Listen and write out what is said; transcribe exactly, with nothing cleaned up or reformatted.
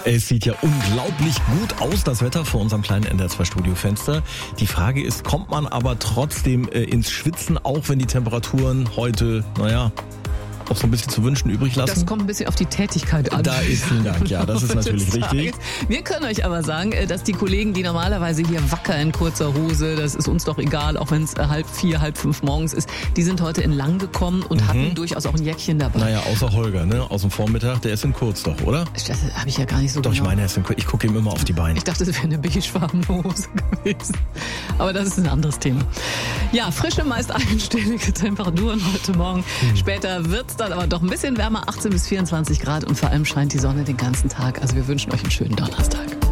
Es sieht ja unglaublich gut aus, das Wetter vor unserem kleinen N D R zwei Studiofenster. Die Frage ist, kommt man aber trotzdem äh, ins Schwitzen, auch wenn die Temperaturen heute, naja, auch so ein bisschen zu wünschen übrig lassen? Das kommt ein bisschen auf die Tätigkeit an. Da ist vielen Dank, ja, das ist natürlich richtig. Wir können euch aber sagen, dass die Kollegen, die normalerweise hier wacker in kurzer Hose, das ist uns doch egal, auch wenn es halb vier, halb fünf morgens ist, die sind heute in lang gekommen und mhm. hatten durchaus auch ein Jäckchen dabei. Naja, außer Holger, ne, aus dem Vormittag, der ist in kurz doch, oder? Das habe ich ja gar nicht so Doch, genau. ich meine, er ist in kurz. Ich gucke ihm immer auf die Beine. Ich dachte, das wäre eine beigefarbene Hose gewesen. Aber das ist ein anderes Thema. Ja, frische, meist einstellige Temperaturen heute Morgen. Mhm. Später wird es dann aber doch ein bisschen wärmer, achtzehn bis vierundzwanzig Grad und vor allem scheint die Sonne den ganzen Tag. Also wir wünschen euch einen schönen Donnerstag.